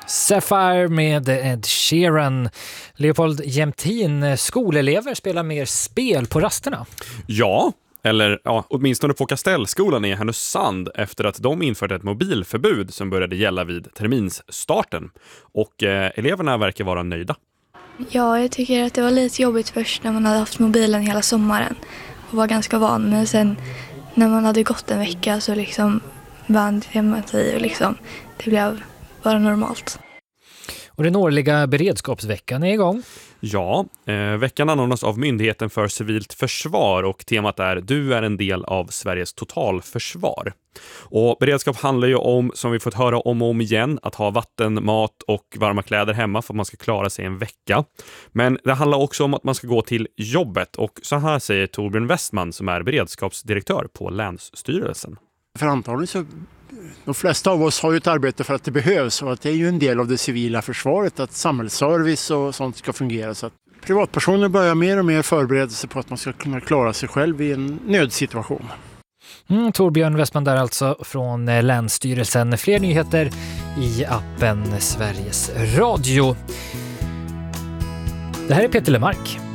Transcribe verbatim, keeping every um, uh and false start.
Sapphire med Ed Sheeran. Leopold Jämtin, skolelever spelar mer spel på rasterna. Ja, eller ja, åtminstone på Kastellskolan i Härnösand efter att de införde ett mobilförbud som började gälla vid terminsstarten. Och eh, eleverna verkar vara nöjda. Ja, jag tycker att det var lite jobbigt först när man hade haft mobilen hela sommaren och var ganska van. Men sen när man hade gått en vecka så liksom vande man sig och liksom, det blev bara normalt. Och den årliga beredskapsveckan är igång. Ja, eh, veckan anordnas av Myndigheten för civilt försvar och temat är Du är en del av Sveriges totalförsvar. Och beredskap handlar ju om, som vi fått höra om och om igen, att ha vatten, mat och varma kläder hemma för att man ska klara sig en vecka. Men det handlar också om att man ska gå till jobbet och så här säger Torbjörn Westman som är beredskapsdirektör på Länsstyrelsen. För antagligen så de flesta av oss har ju ett arbete för att det behövs och att det är ju en del av det civila försvaret att samhällsservice och sånt ska fungera så att privatpersoner börjar mer och mer förbereda sig på att man ska kunna klara sig själv i en nödsituation. Mm, Torbjörn Westman där alltså från Länsstyrelsen. Fler nyheter i appen Sveriges Radio. Det här är Peter Lemark.